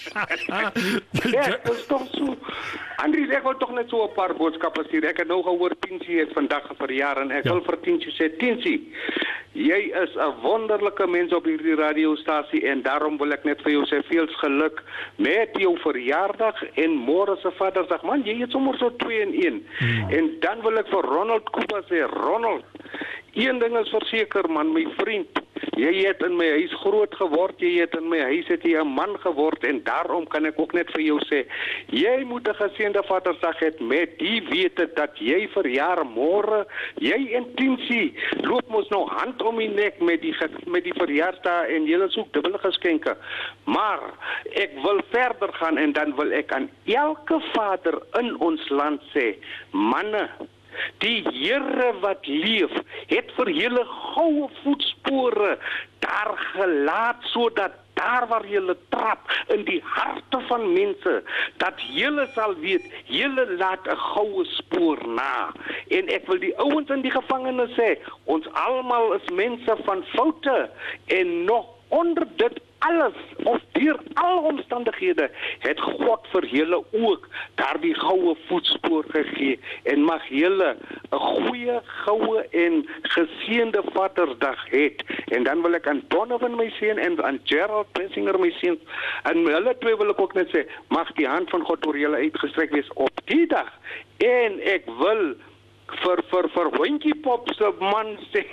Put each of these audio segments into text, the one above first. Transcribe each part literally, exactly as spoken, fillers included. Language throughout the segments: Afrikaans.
Ja, dat is toch zo. Andries, ek wil toch net so 'n paar boodskappe stuur. Ek het nou gehoor Tiensie het vandag verjaar en ek Ja. wil vir Tiensie sê, Tiensie, jy is 'n wonderlike mens op hierdie radiostasie en daarom wil ek net vir jou sê veel geluk met jou verjaardag en môre se Vadersdag. Man, jy het sommer so twee in een. Hmm. En dan wil ek vir Ronald Kuba sê, Ronald, een ding is verseker man, my vriend, jy het in my huis groot geword, jy het in my huis het jy 'n man geword en daarom kan ek ook net vir jou sê, jy moet 'n geseënde Vadersdag hê met die wete dat jy verjaar môre, jy en Tiensie loop mos nou hand om die nek met die met die verjaarsdag en julle soek dubbele geskenke. Maar ek wil verder gaan en dan wil ek aan elke vader in ons land sê, manne, die Here wat leef, het vir julle goue voetspore daar gelaat, sodat daar waar julle trap, in die harte van mense, dat julle sal weet, julle laat 'n goue spoor na. En ek wil die ouens in die gevangenis sê, ons almal is mense van foute, en nog onder dit alles, of deur al omstandighede, het God vir julle ook daardie goue voetspoor gegee, en mag julle 'n goeie, goue en geseënde Vadersdag hê. En dan wil ek aan Donovan my seun en aan Gerald Pensinger my seun, en hulle twee wil ek ook net sê, mag die hand van God oor julle uitgestrek wees op die dag. En ek wil vir vir vir Winkie Pop se man sê.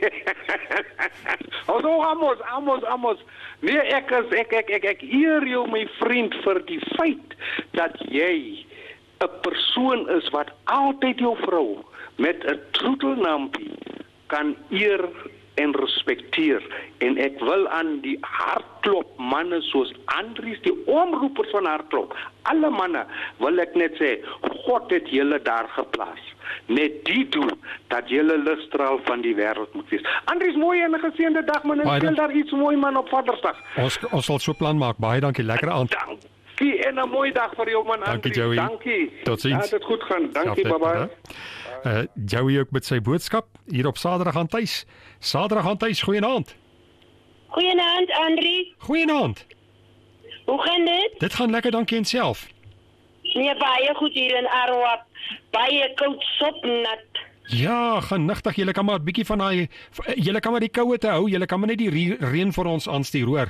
Ons Amos, Amos, Amos. Nee, ek is ek ek ek ek eer jou my vriend vir die feit dat jy 'n persoon is wat altyd jou vrou met 'n troetelnampie kan eer en respekteer. En ek wil aan die hartklop manne soos Andries, die omroepers van hartklop, alle manne, wil ek net sê, God het julle daar geplaas. Met die doel, dat julle ligstraal van die wêreld moet wees. Andries, mooi en 'n geseënde dag man, en Baie speel dank- daar iets mooi man op Vadersdag. Ons ons sal so plan maak. Baie dankie, lekker aand. Dankie en 'n mooi dag vir jou man Dankie, Andries. Joey. Dankie. Tot ziens. Laat dit goed gaan. Dankie, Selfde, bye bye. hè. Uh Joey ook met sy boodskap hier op Saterdag aan tuis. Saterdag aan tuis, goeienaand. Goeienaand, Andrie. Goeienaand. Hoe gaan dit? Dit gaan lekker, dankie en self. Nee, baie goed hier in Arwap. Baie koud sopnat. Ja, genigtig, julle kan maar 'n bietjie van daai julle kan maar die koue te hou, julle kan maar net die re- reën vir ons aanstuur, hoor.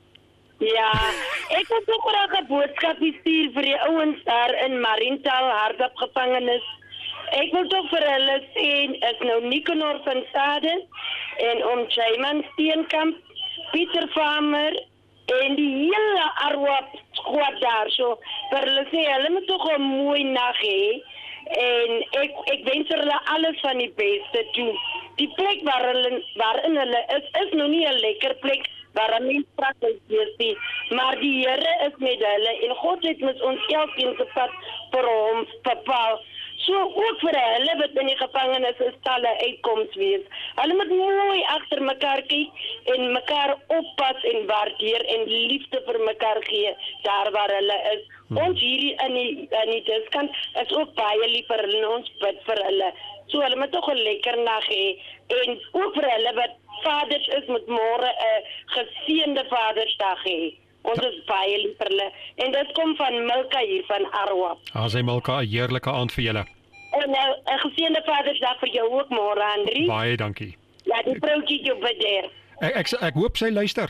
Ja, ek wil ook graag 'n boodskap stuur vir die ouens daar in Mariental Hardap gevangenis. Ek wil tog vir hulle sê, is nou Nicanor van Staden en om Jayman Steenkamp, Pieter Farmer en die hele Arwap squad daar so. Vir hulle sê, hulle moet tog 'n mooi nag hê. En ek ek wens vir hulle alles van die beste toe. Die plek waar hulle waarin hulle is, is nog nie 'n lekker plek waar 'n mens prakties wees nie, maar die Here is met hulle en God het met ons elkeen se pad vir hom bepaal. So ook vir hulle wat in die gevangenis is, sal 'n uitkoms wees. Hulle moet mooi agter mekaar kyk en mekaar oppas en waardeer en liefde vir mekaar gee daar waar hulle is. Hmm. Ons hierdie in die in die diskant is ook baie lief vir hulle en ons bid vir hulle. So hulle moet tog 'n lekker nag hê en ook vir hulle wat vaders is, moet môre 'n geseënde Vadersdag hê. Ons is baie lief vir hulle en dit kom van Milka hier van Arwap. As hy Milka, 'n heerlike aand vir julle. En nou 'n geseënde Vadersdag vir jou ook môre, Andrie. Baie dankie. Ja, die vroutjie jou bidder. Ek ek, ek hoop sy luister.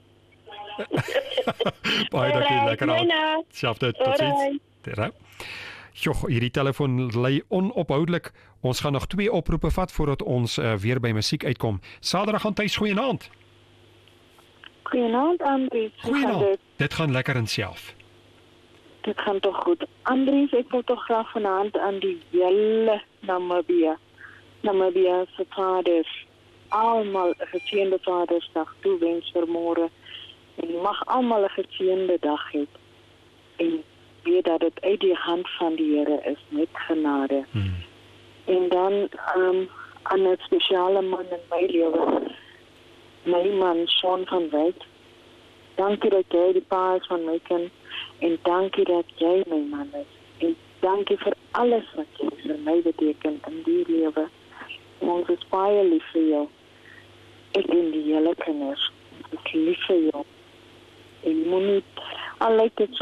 Baie dankie, lekker aand. Selfde, totsiens. Terra. Jo, hierdie telefoon lei onophoudelik. Ons gaan nog twee oproepe vat voordat ons uh, weer by musiek uitkom. Saterdag aan tuis, goeienaand. Goeienaand, Andries. Goeienaand. Dit? dit gaan lekker in self. Dit gaan toch goed. Andries, ek wil toch graag vanaand aan die hele Namibia. Namibia se vaders. Almal 'n geseënde Vadersdag toewens vir môre. En mag almal 'n geseënde dag hê. En weet dat dit uit die hand van die Here is met genade. Hmm. En dan um, aan 'n spesiale man in my lewe, my man Sean van Wyk. Dankie dat jy die pa is van my kind en dankie dat jy my man is. En dankie vir alles wat jy vir my beteken in die lewe. Ons is baie lief vir jou. Ek en die hele kinders. Ek is lief vir jou. En moenie al lyk dit